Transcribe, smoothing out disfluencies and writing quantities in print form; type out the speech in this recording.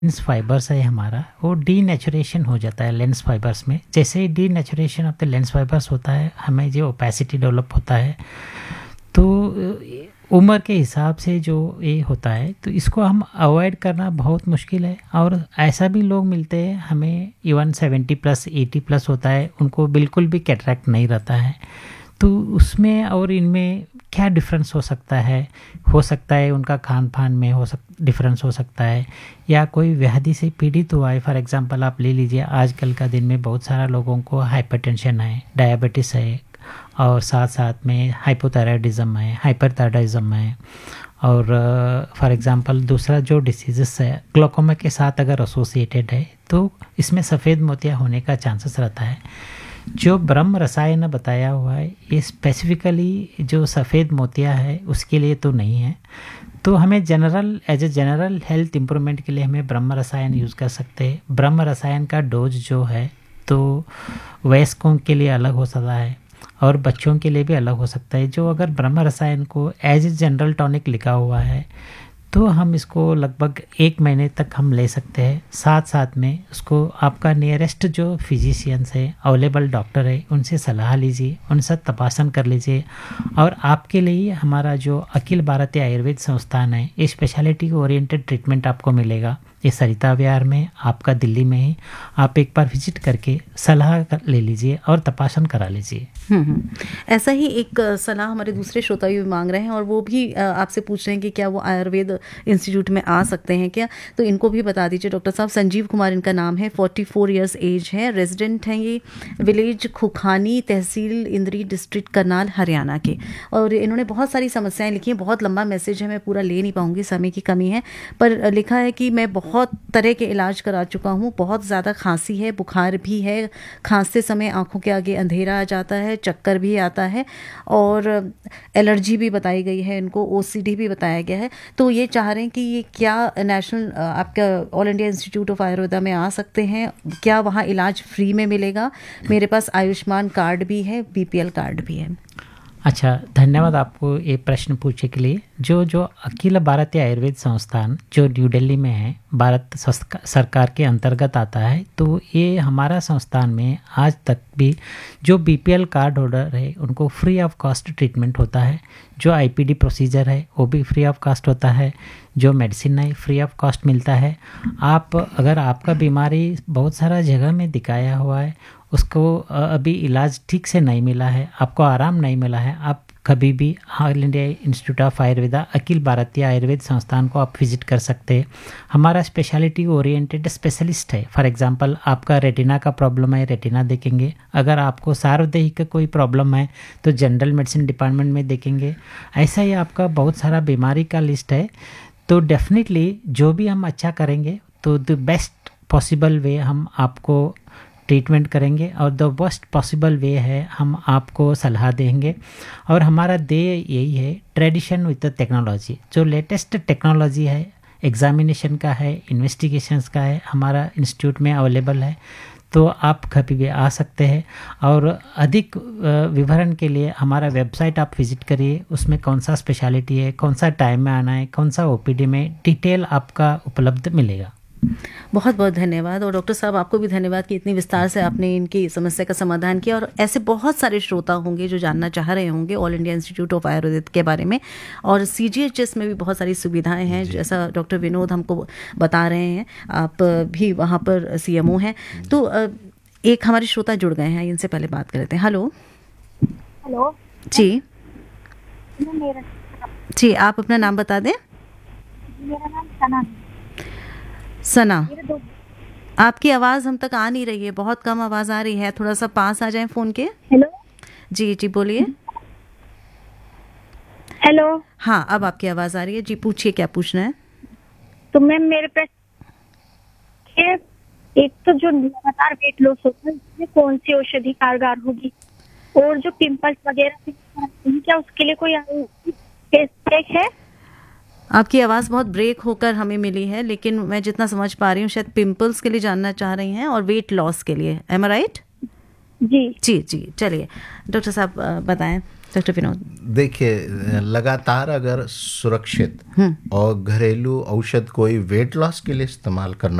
Lens fibres है हमारा, वो डीनेचुरेशन हो जाता है लेंस फाइबर्स में। जैसे ही denaturation of the lens fibres होता है, हमें जो ओपेसिटी डेवलप होता है, तो उम्र के हिसाब से जो ये होता है, तो इसको हम अवॉइड करना बहुत मुश्किल है। और ऐसा भी लोग मिलते हैं हमें, इवन 70+ 80+ होता है, उनको बिल्कुल भी कैटरैक्ट नहीं रहता है। तो उसमें और इनमें क्या डिफरेंस हो सकता है उनका खान पान में डिफरेंस हो सकता है, या कोई व्याधि से पीड़ित हुआ है। फॉर एग्जांपल आप ले लीजिए, आजकल का दिन में बहुत सारा लोगों को हाइपरटेंशन है, डायबिटीज़ है, और साथ साथ में हाइपोथायराइडिज्म है, हाइपरथायराइडिज्म है। और फॉर एग्जांपल दूसरा जो डिसीज़ है ग्लोकोमा के साथ अगर एसोसिएटेड है, तो इसमें सफ़ेद मोतिया होने का चांसेस रहता है। जो ब्रह्म रसायन बताया हुआ है, ये स्पेसिफिकली जो सफ़ेद मोतिया है उसके लिए तो नहीं है। तो हमें as a general health improvement के लिए हमें ब्रह्म रसायन यूज़ कर सकते हैं। ब्रह्म रसायन का डोज जो है, तो वयस्कों के लिए अलग हो सकता है और बच्चों के लिए भी अलग हो सकता है। जो अगर ब्रह्म रसायन को एज ए जनरल टॉनिक लिखा हुआ है, तो हम इसको लगभग 1 महीने तक हम ले सकते हैं। साथ साथ में उसको आपका नियरेस्ट जो फिजिशियंस है, अवेलेबल डॉक्टर है, उनसे सलाह लीजिए, उनसे तपासन कर लीजिए। और आपके लिए हमारा जो अखिल भारतीय आयुर्वेद संस्थान है, ये स्पेशलिटी ओरिएंटेड ट्रीटमेंट आपको मिलेगा। ये सरिता विहार में, आपका दिल्ली में ही। आप एक बार विजिट करके सलाह ले लीजिए और तपासन करा लीजिए। ऐसा ही एक सलाह हमारे दूसरे श्रोता भी मांग रहे हैं, और वो भी आपसे पूछ रहे हैं कि क्या वो आयुर्वेद इंस्टीट्यूट में आ सकते हैं क्या। तो इनको भी बता दीजिए डॉक्टर साहब। संजीव कुमार इनका नाम है, 44 ईयर्स एज है, रेजिडेंट हैं ये विलेज खुखानी, तहसील इंद्री, डिस्ट्रिक्ट करनाल, हरियाणा के। और इन्होंने बहुत सारी समस्याएं लिखी हैं, बहुत लंबा मैसेज है, मैं पूरा ले नहीं पाऊंगी, समय की कमी है। पर लिखा है कि मैं बहुत तरह के इलाज करा चुका हूँ, बहुत ज़्यादा खांसी है, बुखार भी है, खांसते समय आंखों के आगे अंधेरा आ जाता है, चक्कर भी आता है, और एलर्जी भी बताई गई है इनको, ओसीडी भी बताया गया है। तो ये चाह रहे हैं कि ये क्या नेशनल आपका all India institute of Ayurveda में आ सकते हैं, क्या वहाँ इलाज फ्री में मिलेगा। मेरे पास आयुष्मान कार्ड भी है, बीपीएल कार्ड भी है। अच्छा, धन्यवाद आपको ये प्रश्न पूछने के लिए। जो अखिल भारतीय आयुर्वेद संस्थान जो न्यू दिल्ली में है, भारत सरकार के अंतर्गत आता है, तो ये हमारा संस्थान में आज तक भी जो बीपीएल कार्ड होल्डर है उनको फ्री ऑफ कॉस्ट ट्रीटमेंट होता है। जो आईपीडी प्रोसीजर है वो भी फ्री ऑफ कॉस्ट होता है। जो मेडिसिन है फ्री ऑफ कॉस्ट मिलता है। आप अगर आपका बीमारी बहुत सारा जगह में दिखाया हुआ है, उसको अभी इलाज ठीक से नहीं मिला है, आपको आराम नहीं मिला है, आप कभी भी all India institute of Ayurveda Akhil Bharatiya Ayurveda संस्थान को आप विजिट कर सकते हैं। हमारा स्पेशलिटी ओरिएंटेड स्पेशलिस्ट है। फॉर एग्जांपल आपका रेटिना का प्रॉब्लम है, रेटिना देखेंगे। अगर आपको सार्वदेहिक का कोई प्रॉब्लम है तो जनरल मेडिसिन डिपार्टमेंट में देखेंगे। ऐसा ही आपका बहुत सारा बीमारी का लिस्ट है। तो डेफिनेटली जो भी हम अच्छा करेंगे, तो द बेस्ट पॉसिबल वे हम आपको ट्रीटमेंट करेंगे, और द बेस्ट पॉसिबल वे है हम आपको सलाह देंगे। और हमारा ध्येय यही है, ट्रेडिशन विद द टेक्नोलॉजी। जो लेटेस्ट टेक्नोलॉजी है, एग्जामिनेशन का है, इन्वेस्टिगेशंस का है, हमारा इंस्टीट्यूट में अवेलेबल है। तो आप कभी भी आ सकते हैं। और अधिक विवरण के लिए हमारा वेबसाइट आप विजिट करिए, उसमें कौन सा स्पेशलिटी है, कौन सा टाइम में आना है, कौन सा ओपीडी में, डिटेल आपका उपलब्ध मिलेगा। बहुत बहुत धन्यवाद। और डॉक्टर साहब आपको भी धन्यवाद कि इतनी विस्तार से आपने इनकी समस्या का समाधान किया। और ऐसे बहुत सारे श्रोता होंगे जो जानना चाह रहे होंगे all India institute of Ayurveda के बारे में। और सीजीएचएस में भी बहुत सारी सुविधाएं हैं, जैसा डॉक्टर विनोद हमको बता रहे हैं, आप भी वहाँ पर सीएमओ हैं। तो एक हमारे श्रोता जुड़ गए हैं, इनसे पहले बात कर लेते हैं। हेलो जी जी, आप अपना नाम बता दें। मेरा नाम सना। सना, आपकी आवाज़ हम तक आ नहीं रही है, बहुत कम आवाज़ आ रही है, थोड़ा सा पास आ जाएं फ़ोन के। हेलो जी जी बोलिए। हेलो। हाँ, अब आपकी आवाज़ आ रही है जी, पूछिए क्या पूछना है। तो मैम मेरे पे एक तो जो लगातार वेट लॉस होता है, इसमें कौन सी औषधि कारगर होगी, और जो पिंपल्स वगैरह क्या उसके लिए कोई है। आपकी आवाज़ बहुत ब्रेक होकर हमें मिली है, लेकिन मैं जितना समझ पा रही हूँ शायद पिंपल्स के लिए जानना चाह रही हैं और वेट लॉस के लिए। एम आई राइट? जी जी जी, चलिए डॉक्टर साहब बताएं। डॉक्टर विनोद? देखिए, लगातार अगर सुरक्षित और घरेलू औषध कोई वेट लॉस के लिए इस्तेमाल करना